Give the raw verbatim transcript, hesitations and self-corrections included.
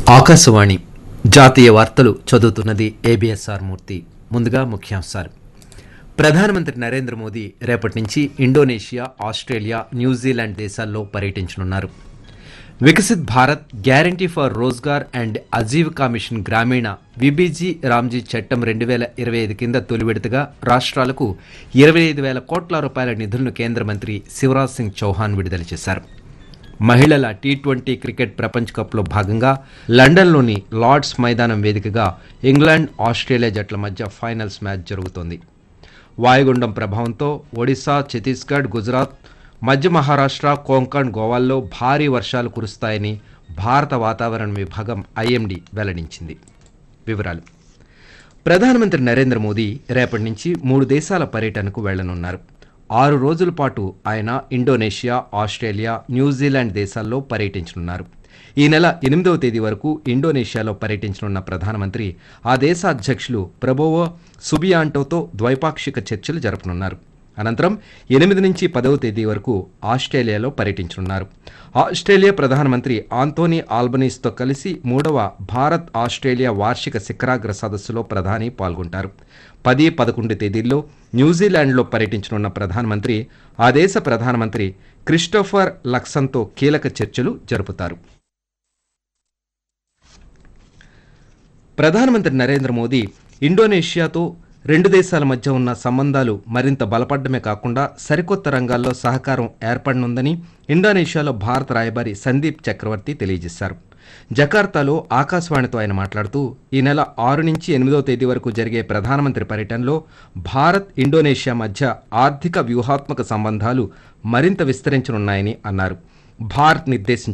ఆకాశవాణి జాతీయ వార్తలు చదువుతున్నది ఏబిఎస్ఆర్ మూర్తి. ముందుగా ముఖ్యాంశాలు. ప్రధానమంత్రి నరేంద్ర మోదీ రేపటి నుంచి ఇండోనేషియా, ఆస్ట్రేలియా, న్యూజిలాండ్ దేశాల్లో పర్యటించనున్నారు. Viksit Bharat guarantee for Rozgar and Aajeevika machine గ్రామీణ విబీజీ రామ్జీ చట్టం రెండు వేల ఇరవై ఐదు కింద తొలి విడతగా రాష్ట్రాలకు ఇరవై ఐదు వేల కోట్ల రూపాయల నిధులను కేంద్ర మంత్రి శివరాజ్ సింగ్ చౌహాన్ విడుదల చేశారు. మహిళల టీ ట్వంటీ క్రికెట్ ప్రపంచ కప్లో భాగంగా లండన్లోని లార్డ్స్ మైదానం వేదికగా ఇంగ్లాండ్, ఆస్ట్రేలియా జట్ల మధ్య ఫైనల్స్ మ్యాచ్ జరుగుతోంది. వాయుగుండం ప్రభావంతో ఒడిశా, ఛత్తీస్గఢ్, గుజరాత్, మధ్య మహారాష్ట్ర, కోంకణ్, గోవాల్లో భారీ వర్షాలు కురుస్తాయని భారత వాతావరణ విభాగం ఐఎండీ వెల్లడించింది. వివరాలు. ప్రధానమంత్రి నరేంద్ర మోదీ రేపటి నుంచి మూడు దేశాల పర్యటనకు వెళ్లనున్నారు. ఆరు రోజుల పాటు ఆయన ఇండోనేషియా, ఆస్ట్రేలియా, న్యూజిలాండ్ దేశాల్లో పర్యటించనున్నారు. ఈ నెల ఎనిమిదవ తేదీ వరకు ఇండోనేషియాలో పర్యటించనున్న ప్రధానమంత్రి ఆ దేశ అధ్యక్షులు ప్రబోవో సుబియాంటోతో ద్వైపాక్షిక చర్చలు జరపనున్నారు. అనంతరం ఎనిమిది నుంచి పదవ తేదీ వరకు ఆస్ట్రేలియాలో పర్యటించనున్నారు. ఆస్ట్రేలియా ప్రధానమంత్రి ఆంటోనీ ఆల్బనీస్తో కలిసి మూడవ భారత్ ఆస్ట్రేలియా వార్షిక శిఖరాగ్ర సదస్సులో ప్రధాని పాల్గొంటారు. పది పదకొండు తేదీల్లో న్యూజిలాండ్లో పర్యటించనున్న ప్రధానమంత్రి ఆ దేశ ప్రధానమంత్రి క్రిస్టోఫర్ లక్సన్తో కీలక చర్చలు జరుపుతారు. ప్రధానమంత్రి నరేంద్ర మోదీ ఇండోనేషియాతో రెండు దేశాల మధ్య ఉన్న సంబంధాలు మరింత బలపడమే కాకుండా సరికొత్త రంగాల్లో సహకారం ఏర్పడనుందని ఇండోనేషియాలో భారత రాయబారి సందీప్ చక్రవర్తి తెలియజేశారు. జకార్తాలో ఆకాశవాణితో ఆయన మాట్లాడుతూ ఈ నెల ఆరు నుంచి ఎనిమిదవ తేదీ వరకు జరిగే ప్రధానమంత్రి పర్యటనలో భారత్, ఇండోనేషియా మధ్య ఆర్థిక వ్యూహాత్మక సంబంధాలు మరింత విస్తరించనున్నాయని అన్నారు. భారత్ నిర్దేశించిన